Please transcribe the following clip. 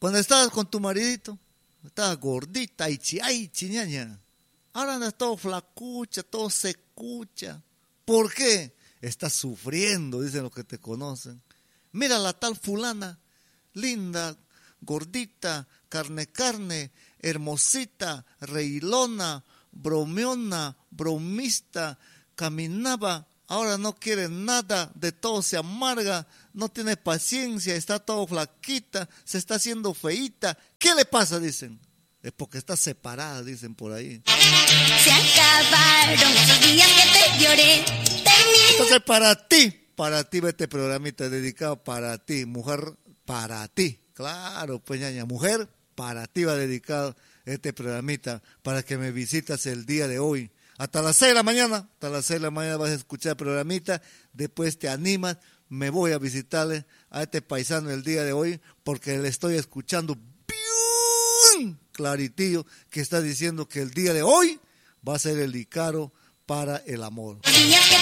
Cuando estabas con tu maridito, estabas gordita, ay, ñaña. Ahora andas todo flacucha, todo secucha. ¿Por qué? Estás sufriendo, dicen los que te conocen. Mira la tal fulana, linda, gordita, carne, hermosita, reilona, bromeona, bromista, caminaba, ahora no quiere nada, de todo se amarga, no tiene paciencia, está todo flaquita, se está haciendo feíta. ¿Qué le pasa? Dicen. Es porque está separada, dicen por ahí. Se acabaron esos días que te lloré. Entonces para ti va este programita dedicado para ti, mujer, para ti. Claro, pues ñaña, mujer, para ti va dedicado este programita, para que me visitas el día de hoy. Hasta las 6 de la mañana vas a escuchar el programita, después te animas, me voy a visitarle a este paisano el día de hoy, porque le estoy escuchando bien claritillo, que está diciendo que el día de hoy va a ser el Icaro para el amor. Días que